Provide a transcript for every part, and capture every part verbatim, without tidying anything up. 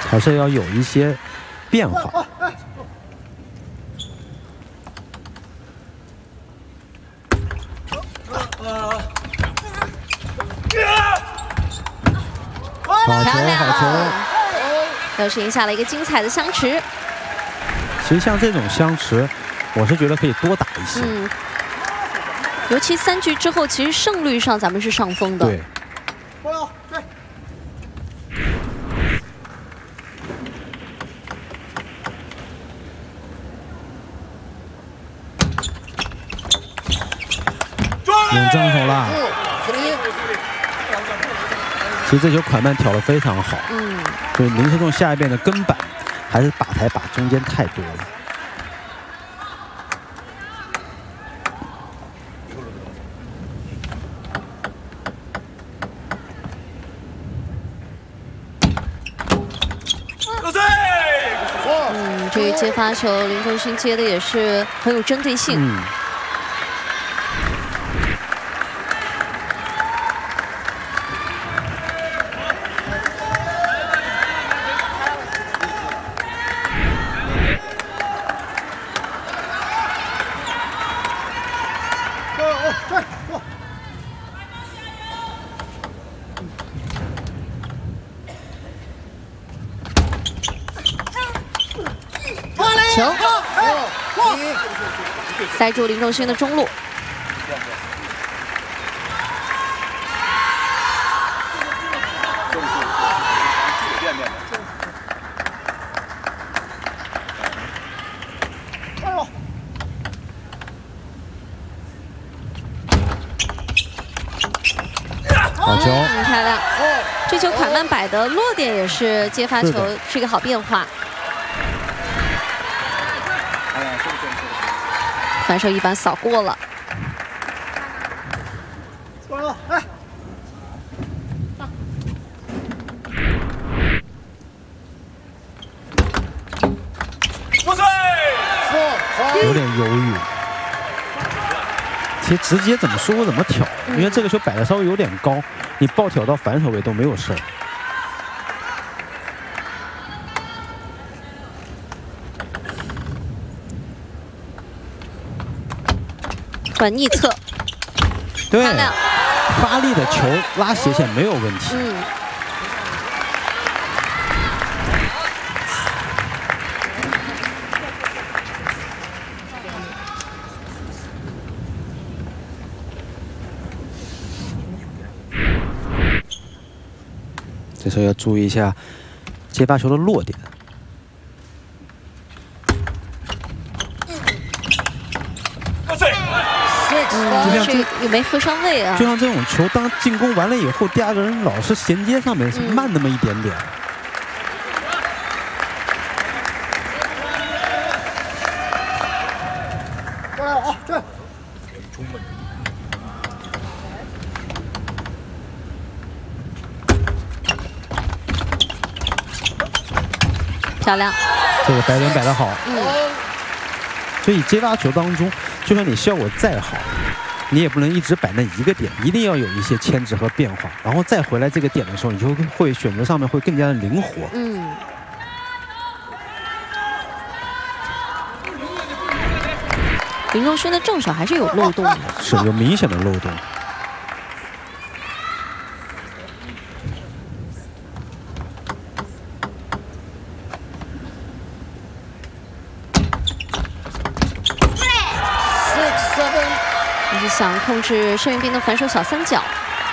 还是要有一些变化。好球，好球！ 又是赢下了一个精彩的相持。 其实像这种相持，我是觉得可以多打一些。 嗯，尤其三局之后，其实胜率上咱们是上风的。 对。有张手啦！其实这球款慢挑得非常好。嗯。对林世仲下一遍的根本还是把台把中间太多了。 嗯，这一接发球，林仲勋接的也是很有针对性。嗯。球，塞住林仲勋的中路。 好球， 很漂亮。这球款慢摆的落点也是接发球是一个好变化。反手一板扫过了。 有点犹豫。其实直接怎么说怎么挑，因为这个球摆的稍微有点高，你爆挑到反手位都没有事儿。 转逆侧， 对，发力的球拉斜线没有问题。嗯。这时候要注意一下接发球的落点。 嗯，就像也没合上位啊。 就像这种球，当进攻完了以后，第二个人老是衔接上面是慢那么一点点。 过来啊，这。 漂亮。 这个摆点摆得好。嗯。所以接发球当中，就算你效果再好，你也不能一直摆那一个点，一定要有一些牵制和变化，然后再回来这个点的时候，你就会选择上面会更加的灵活。嗯。 林仲勋的正手还是有漏洞的， 是有明显的漏洞。 想控制申元彬的反手小三角，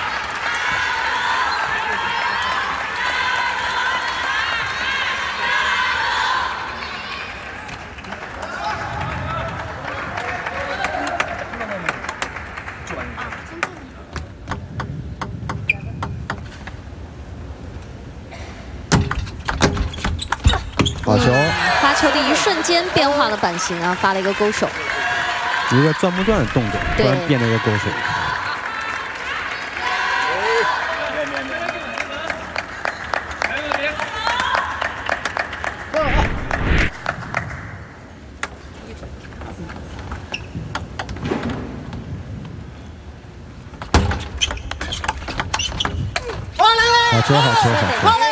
好球！ 发球的一瞬间变化了版型啊，发了一个勾手。 一个转不转的动作，突然变了一个勾手。好球，好球，好球！